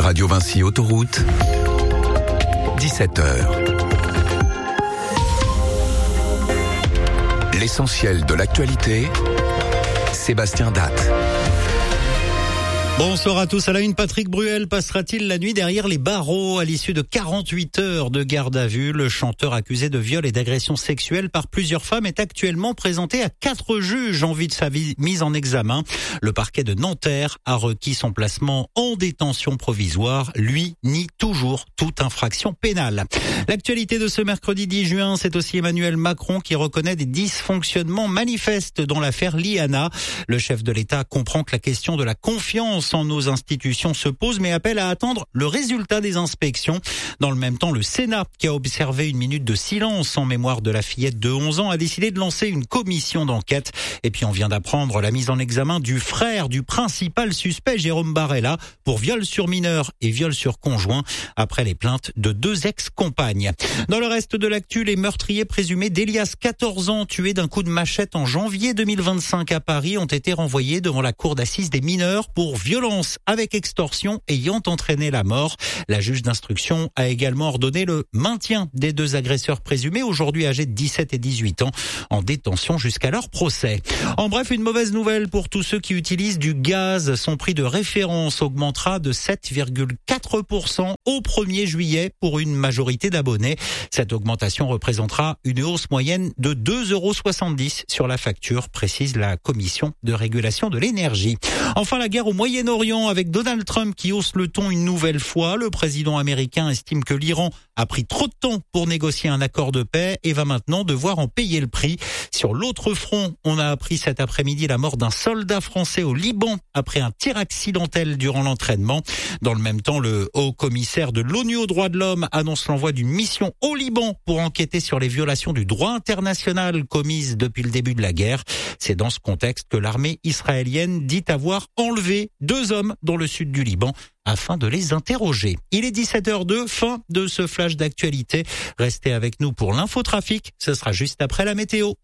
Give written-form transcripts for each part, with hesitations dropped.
Radio Vinci Autoroute, 17h. L'essentiel de l'actualité, Sébastien Datte. Bonsoir à tous. À la une, Patrick Bruel passera-t-il la nuit derrière les barreaux à l'issue de 48 heures de garde à vue? Le chanteur accusé de viol et d'agression sexuelle par plusieurs femmes est actuellement présenté à 4 juges en vue de sa mise en examen. Le parquet de Nanterre a requis son placement en détention provisoire. Lui nie toujours toute infraction pénale. L'actualité de ce mercredi 10 juin, c'est aussi Emmanuel Macron qui reconnaît des dysfonctionnements manifestes dans l'affaire Liana. Le chef de l'État comprend que la question de la confiance en nos institutions se pose, mais appelle à attendre le résultat des inspections. Dans le même temps, le Sénat, qui a observé une minute de silence en mémoire de la fillette de 11 ans, a décidé de lancer une commission d'enquête. Et puis on vient d'apprendre la mise en examen du frère du principal suspect, Jérôme Barella, pour viol sur mineur et viol sur conjoint, après les plaintes de 2 ex-compagnes. Dans le reste de l'actu, les meurtriers présumés d'Elias, 14 ans, tué d'un coup de machette en janvier 2025 à Paris, ont été renvoyés devant la cour d'assises des mineurs pour violence avec extorsion ayant entraîné la mort. La juge d'instruction a également ordonné le maintien des 2 agresseurs présumés, aujourd'hui âgés de 17 et 18 ans, en détention jusqu'à leur procès. En bref, une mauvaise nouvelle pour tous ceux qui utilisent du gaz. Son prix de référence augmentera de 7,4% au 1er juillet pour une majorité d'abonnés. Cette augmentation représentera une hausse moyenne de 2,70 € sur la facture, précise la Commission de régulation de l'énergie. Enfin, la guerre au Moyen-Orient avec Donald Trump qui hausse le ton une nouvelle fois. Le président américain estime que l'Iran a pris trop de temps pour négocier un accord de paix et va maintenant devoir en payer le prix. Sur l'autre front, on a appris cet après-midi la mort d'un soldat français au Liban après un tir accidentel durant l'entraînement. Dans le même temps, le haut-commissaire de l'ONU aux droits de l'homme annonce l'envoi d'une mission au Liban pour enquêter sur les violations du droit international commises depuis le début de la guerre. C'est dans ce contexte que l'armée israélienne dit avoir enlevé 2 hommes dans le sud du Liban afin de les interroger. Il est 17h02, fin de ce flash d'actualité. Restez avec nous pour l'infotrafic, ce sera juste après la météo.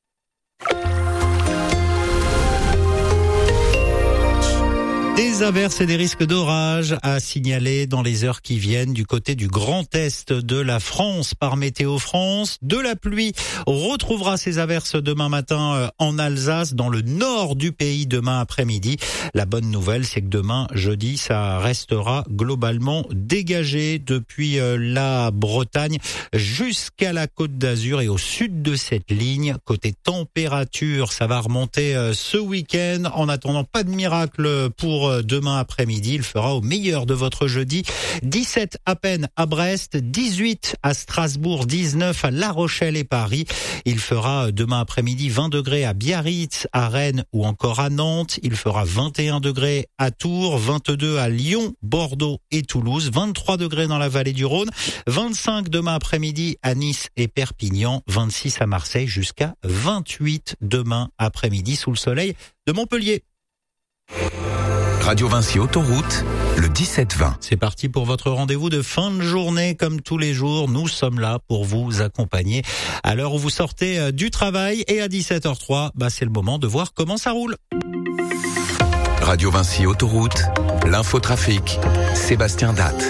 Des averses et des risques d'orage à signaler dans les heures qui viennent du côté du Grand Est de la France par Météo France. De la pluie, on retrouvera ces averses demain matin en Alsace, dans le nord du pays demain après-midi. La bonne nouvelle, c'est que demain, jeudi, ça restera globalement dégagé depuis la Bretagne jusqu'à la Côte d'Azur et au sud de cette ligne. Côté température, ça va remonter ce week-end. En attendant, pas de miracle pour demain après-midi. Il fera au meilleur de votre jeudi 17 à peine à Brest, 18 à Strasbourg, 19 à La Rochelle et Paris. Il fera demain après-midi 20 degrés à Biarritz, à Rennes ou encore à Nantes. Il fera 21 degrés à Tours, 22 à Lyon, Bordeaux et Toulouse, 23 degrés dans la vallée du Rhône, 25 demain après-midi à Nice et Perpignan, 26 à Marseille jusqu'à 28 demain après-midi sous le soleil de Montpellier. Radio Vinci Autoroute, le 17-20. C'est parti pour votre rendez-vous de fin de journée. Comme tous les jours, nous sommes là pour vous accompagner à l'heure où vous sortez du travail. Et à 17h03, c'est le moment de voir comment ça roule. Radio Vinci Autoroute, l'infotrafic, Sébastien Datte.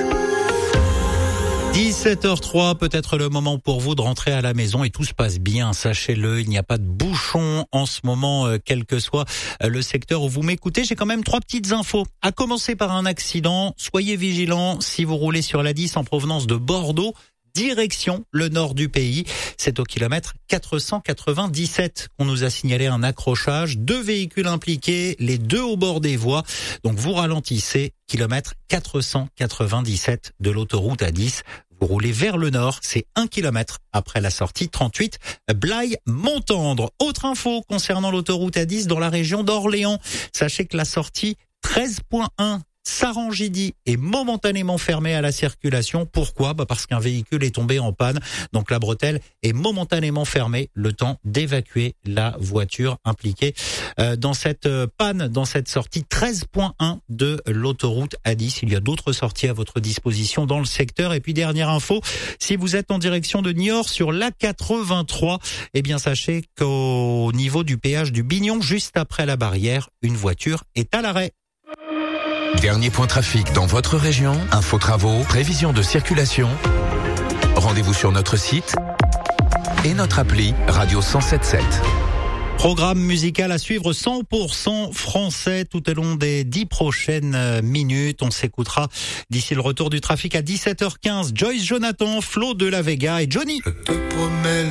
17h03, peut-être le moment pour vous de rentrer à la maison et tout se passe bien, sachez-le, il n'y a pas de bouchon en ce moment, quel que soit le secteur où vous m'écoutez. J'ai quand même 3 petites infos. À commencer par un accident, soyez vigilants si vous roulez sur la 10 en provenance de Bordeaux, direction le nord du pays. C'est au kilomètre 497 qu'on nous a signalé un accrochage. 2 véhicules impliqués, les 2 au bord des voies. Donc vous ralentissez, kilomètre 497 de l'autoroute A10. Vous roulez vers le nord, c'est 1 kilomètre après la sortie 38 Blaye-Montendre. Autre info concernant l'autoroute A10 dans la région d'Orléans. Sachez que la sortie 13.1 Sarangidi est momentanément fermée à la circulation. Pourquoi ? Parce qu'un véhicule est tombé en panne. Donc la bretelle est momentanément fermée, le temps d'évacuer la voiture impliquée dans cette panne, dans cette sortie 13.1 de l'autoroute A10. Il y a d'autres sorties à votre disposition dans le secteur. Et puis dernière info, si vous êtes en direction de Niort sur l'A83, eh bien sachez qu'au niveau du péage du Bignon, juste après la barrière, une voiture est à l'arrêt. Dernier point trafic dans votre région, info travaux, prévision de circulation. Rendez-vous sur notre site et notre appli Radio 107.7. Programme musical à suivre 100% français tout au long des 10 prochaines minutes. On s'écoutera d'ici le retour du trafic à 17h15. Joyce Jonathan, Flo de la Vega et Johnny. Je te promets